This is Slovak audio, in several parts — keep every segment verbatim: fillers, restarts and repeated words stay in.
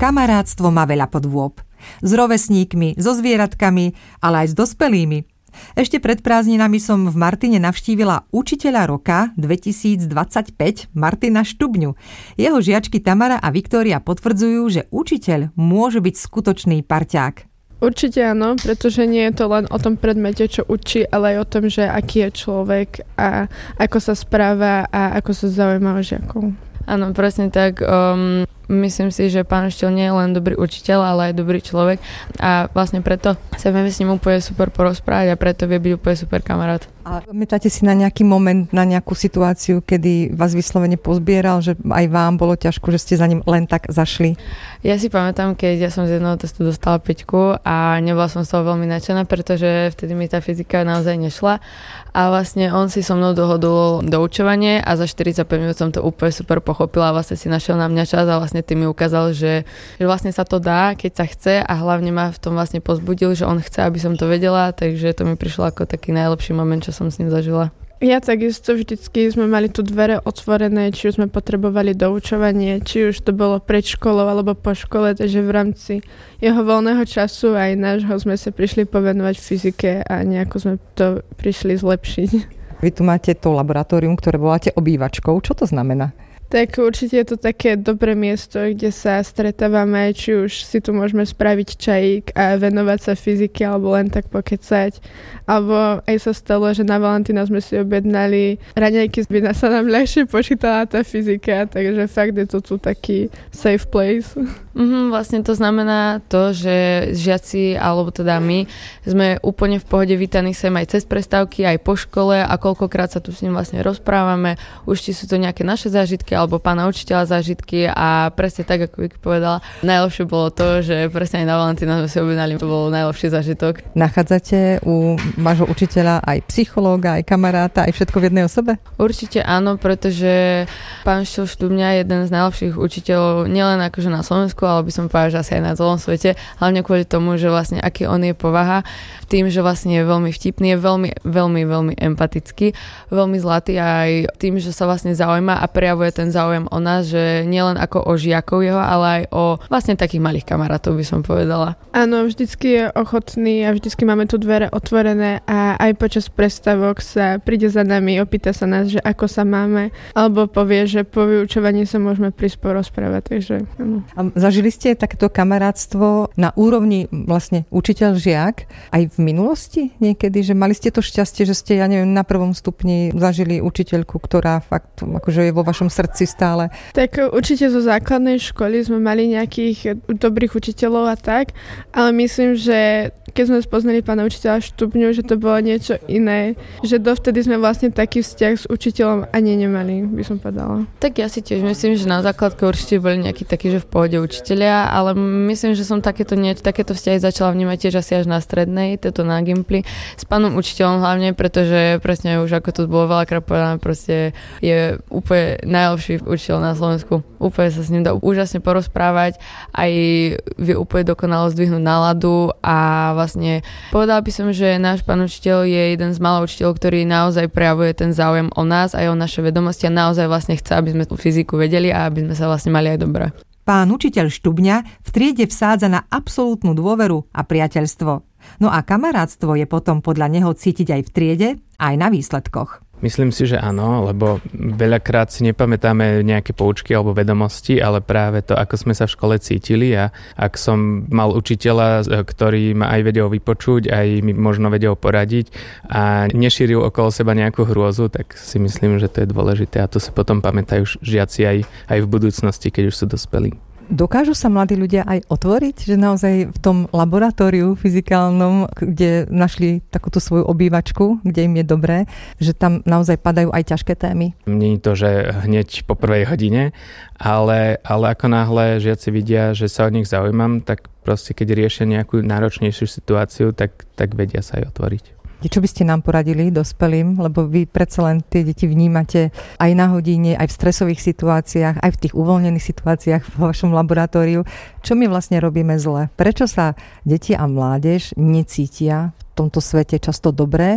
Kamarátstvo má veľa podôb. S rovesníkmi, so zvieratkami, ale aj s dospelými. Ešte pred prázdninami som v Martine navštívila učiteľa roka dvetisícdvadsaťpäť Martina Štubňu. Jeho žiačky Tamara a Viktória potvrdzujú, že učiteľ môže byť skutočný parťák. Určite áno, pretože nie je to len o tom predmete, čo učí, ale aj o tom, že aký je človek a ako sa správa a ako sa zaujíma o žiakov. Áno, presne tak. Um, myslím si, že pán učiteľ nie je len dobrý učiteľ, ale aj dobrý človek a vlastne preto sa vieme s ním úplne super porozprávať a preto vie byť úplne super kamarát. A pamätáte si na nejaký moment, na nejakú situáciu, kedy vás vyslovene pozbieral, že aj vám bolo ťažko, že ste za ním len tak zašli? Ja si pamätám, keď ja som z jedného testu dostala päťku a nebola som z toho veľmi nadšená, pretože vtedy mi tá fyzika naozaj nešla a vlastne on si so mnou dohodol doučovanie a za štyridsaťpäť minút som to úplne super pochopila a vlastne si našiel na mňa čas a vlastne tým mi ukázal, že, že vlastne sa to dá, keď sa chce a hlavne ma v tom vlastne pozbudil, že on chce, aby som to vedela, takže to mi prišlo ako taký najlepší moment, čo som s ním zažila. Ja takisto vždycky sme mali tu dvere otvorené, či už sme potrebovali doučovanie, či už to bolo pred školou alebo po škole, takže v rámci jeho voľného času aj nášho sme sa prišli povenovať fyzike a nejako sme to prišli zlepšiť. Vy tu máte to laboratórium, ktoré voláte obývačkou. Čo to znamená? Tak určite je to také dobré miesto, kde sa stretávame, či už si tu môžeme spraviť čajík a venovať sa fyzike alebo len tak pokecať. Alebo aj sa stalo, že na Valentína sme si objednali raňajky, by sa nám ľahšie počítala tá fyzika, takže fakt je to tu taký safe place. Mm, vlastne to znamená to, že žiaci, alebo teda my, sme úplne v pohode vítaní sem aj cez prestávky, aj po škole a koľkokrát sa tu s ním vlastne rozprávame. Už či sú to nejaké naše zážitky, alebo pána učiteľa zážitky a presne tak, ako Vicky povedala, najlepšie bolo to, že presne aj na Valentína sme si objednali, to bol najlepší zážitok. Nachádzate u vášho učiteľa aj psychológa, aj kamaráta, aj všetko v jednej osobe? Určite áno, pretože pán Štubňa je jeden z najlepších učiteľov nielen akože na Slovensku, ale by som povedala, že asi aj na celom svete, hlavne kvôli tomu, že vlastne aký on je povaha, tým, že vlastne je veľmi vtipný, je veľmi, veľmi, veľmi empatický, veľmi zlatý aj tým, že sa vlastne zaujíma a prejavuje ten záujem o nás, že nielen ako o žiakov jeho, ale aj o vlastne takých malých kamarátov, by som povedala. Áno, vždycky je ochotný a vždycky máme tu dvere otvorené a aj počas prestávok sa príde za nami, opýta sa nás, že ako sa máme, alebo povie, že po vyučovaní sa môžeme prísť porozprávať, takže áno. A zažili ste takéto kamarátstvo na úrovni vlastne učiteľ-žiak aj v minulosti niekedy, že mali ste to šťastie, že ste, ja neviem, na prvom stupni zažili učiteľku, ktorá fakt akože je vo vašom srdci stále? Tak určite zo základnej školy sme mali nejakých dobrých učiteľov a tak, ale myslím, že keď sme spoznali pána učiteľa Štubňu, že to bolo niečo iné, že dovtedy sme vlastne taký vzťah s učiteľom ani nemali, by som povedala. Tak ja si tiež myslím, že na základke určite boli nejakí takí, že v pohode učitelia, ale myslím, že som takéto, nie, takéto vzťahy začala vnímať tiež asi až na strednej, toto na Gimply, s pánom učiteľom hlavne, pretože presne už ako to bolo veľakrát povedané, proste je úplne najlepší učiteľ na Slovensku. Úplne sa s ním dá úžasne porozprávať, aj vie úplne dokonalo zdvihnúť náladu a vlastne povedala by som, že náš pán učiteľ je jeden z mála učiteľov, ktorý naozaj prejavuje ten záujem o nás aj o naše vedomosti a naozaj vlastne chce, aby sme tú fyziku vedeli a aby sme sa vlastne mali aj dobre. Pán učiteľ Štubňa v triede vsádza na absolútnu dôveru a priateľstvo. No a kamarátstvo je potom podľa neho cítiť aj v triede, aj na výsledkoch. Myslím si, že áno, lebo veľakrát si nepamätáme nejaké poučky alebo vedomosti, ale práve to, ako sme sa v škole cítili a ak som mal učiteľa, ktorý ma aj vedel vypočuť, aj mi možno vedel poradiť a nešíril okolo seba nejakú hrôzu, tak si myslím, že to je dôležité a to sa potom pamätajú žiaci aj, aj v budúcnosti, keď už sú dospelí. Dokážu sa mladí ľudia aj otvoriť, že naozaj v tom laboratóriu fyzikálnom, kde našli takúto svoju obývačku, kde im je dobré, že tam naozaj padajú aj ťažké témy? Nie je to, že hneď po prvej hodine, ale, ale ako náhle žiaci vidia, že sa o nich zaujímam, tak proste keď riešia nejakú náročnejšiu situáciu, tak, tak vedia sa aj otvoriť. Čo by ste nám poradili dospelým, lebo vy predsa len tie deti vnímate aj na hodine, aj v stresových situáciách, aj v tých uvoľnených situáciách v vašom laboratóriu. Čo my vlastne robíme zle? Prečo sa deti a mládež necítia v tomto svete často dobré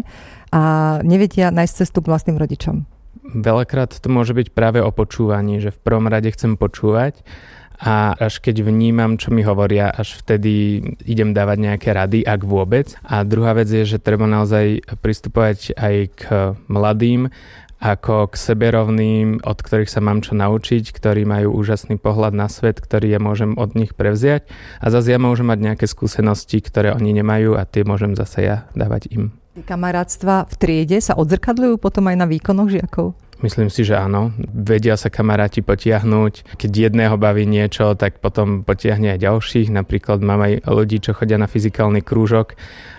a nevedia nájsť cestu k vlastným rodičom? Veľakrát to môže byť práve o počúvaní, že v prvom rade chcem počúvať a až keď vnímam, čo mi hovoria, až vtedy idem dávať nejaké rady, ak vôbec. A druhá vec je, že treba naozaj pristupovať aj k mladým, ako k seberovným, od ktorých sa mám čo naučiť, ktorí majú úžasný pohľad na svet, ktorý ja môžem od nich prevziať. A zase ja môžem mať nejaké skúsenosti, ktoré oni nemajú a tie môžem zase ja dávať im. Kamarátstva v triede sa odzrkadľujú potom aj na výkonoch žiakov? Myslím si, že áno. Vedia sa kamaráti potiahnuť. Keď jedného baví niečo, tak potom potiahne aj ďalších. Napríklad mám aj ľudí, čo chodia na fyzikálny krúžok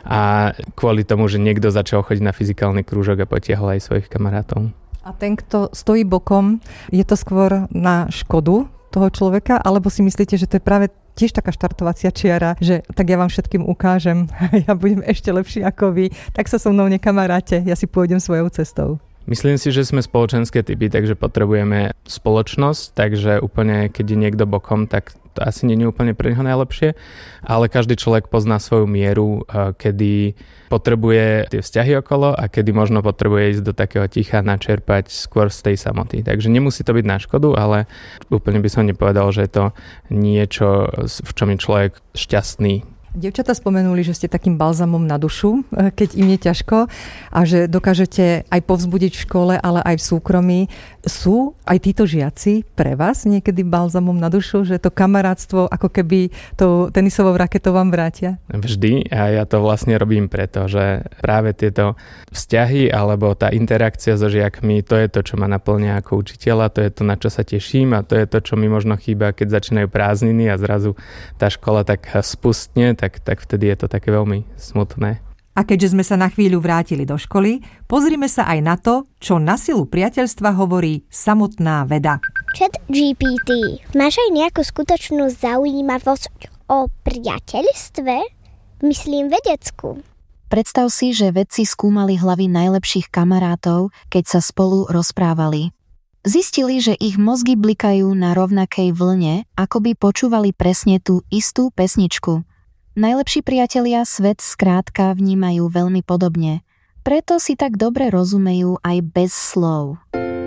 a kvôli tomu, že niekto začal chodiť na fyzikálny krúžok a potiahol aj svojich kamarátov. A ten, kto stojí bokom, je to skôr na škodu toho človeka, alebo si myslíte, že to je práve tiež taká štartovacia čiara, že tak ja vám všetkým ukážem, ja budem ešte lepší ako vy, tak sa so mnou nekamaráte, ja si pôjdem svojou cestou. Myslím si, že sme spoločenské typy, takže potrebujeme spoločnosť, takže úplne, keď je niekto bokom, tak to asi nie je úplne pre neho najlepšie, ale každý človek pozná svoju mieru, kedy potrebuje tie vzťahy okolo a kedy možno potrebuje ísť do takého ticha, načerpať skôr z tej samoty. Takže nemusí to byť na škodu, ale úplne by som nepovedal, že je to niečo, v čom je človek šťastný. Dievčatá spomenuli, že ste takým balzamom na dušu, keď im je ťažko a že dokážete aj povzbudiť v škole, ale aj v súkromí. Sú aj títo žiaci pre vás niekedy balzamom na dušu, že to kamarátstvo ako keby tou tenisovou raketou vám vrátia? Vždy a ja to vlastne robím preto, že práve tieto vzťahy alebo tá interakcia so žiakmi, to je to, čo ma naplňa ako učiteľa, to je to, na čo sa teším a to je to, čo mi možno chýba, keď začínajú prázdniny a zrazu tá škola tak spustne, tak, tak vtedy je to také veľmi smutné. A keďže sme sa na chvíľu vrátili do školy, pozrime sa aj na to, čo na silu priateľstva hovorí samotná veda. Chat G P T, máš aj nejakú skutočnú zaujímavosť o priateľstve? Myslím vedeckú. Predstav si, že vedci skúmali hlavy najlepších kamarátov, keď sa spolu rozprávali. Zistili, že ich mozgy blikajú na rovnakej vlne, ako by počúvali presne tú istú pesničku. Najlepší priatelia svet skrátka vnímajú veľmi podobne, preto si tak dobre rozumejú aj bez slov.